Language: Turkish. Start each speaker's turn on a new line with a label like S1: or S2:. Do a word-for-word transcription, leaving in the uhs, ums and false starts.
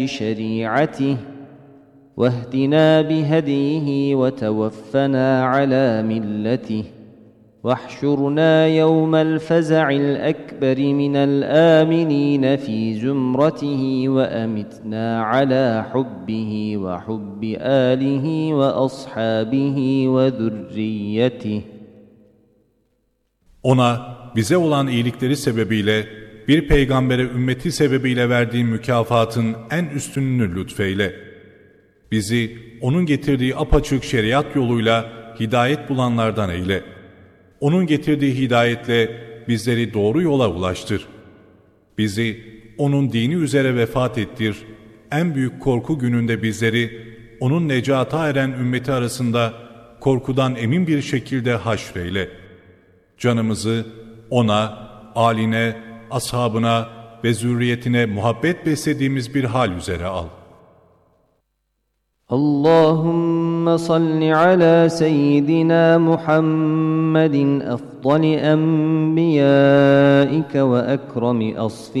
S1: شريعته واهدنا بهديه وتوفنا على ملته واحشرنا يوم الفزع الأكبر من الآمنين في زمرته وأمتنا على حبه وحب آله وأصحابه وذريته.
S2: Ona bize olan iyilikleri sebebiyle, bir peygambere ümmeti sebebiyle verdiğin mükafatın en üstününü lütfeyle. Bizi onun getirdiği apaçık şeriat yoluyla hidayet bulanlardan eyle. Onun getirdiği hidayetle bizleri doğru yola ulaştır. Bizi onun dini üzere vefat ettir. En büyük korku gününde bizleri onun necata eren ümmeti arasında korkudan emin bir şekilde haşreyle. Canımızı ona, âline, ashabına ve zürriyetine muhabbet beslediğimiz bir hal üzere al.
S1: Allahümme salli ala seyyidina Muhammedin afdali enbiyaike ve ekremi asfiyike